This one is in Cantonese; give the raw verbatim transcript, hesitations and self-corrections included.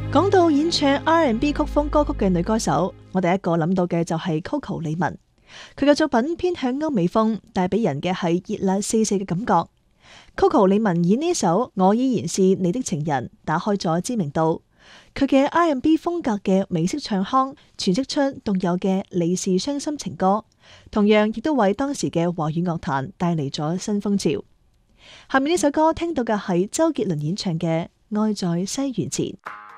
講到演唱 R and B 曲風歌曲嘅女歌手，我第一個諗到嘅就係 Coco 李玟。佢嘅作品偏向歐美風，帶俾人嘅係熱辣四射嘅感覺。Coco 李玟以呢首《我依然是你的情人》打開咗知名度。佢嘅 R and B 風格嘅美式唱腔，詮釋出獨有嘅離時傷心情歌，同樣亦都為當時嘅華語樂壇帶嚟咗新風潮。下面呢首歌聽到嘅係周杰倫演唱嘅《愛在西元前》。